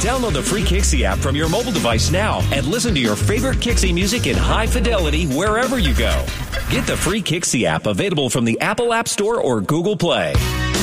Download the free Kixie app from your mobile device now and listen to your favorite Kixie music in high fidelity wherever you go. Get the free Kixie app available from the Apple App Store or Google Play.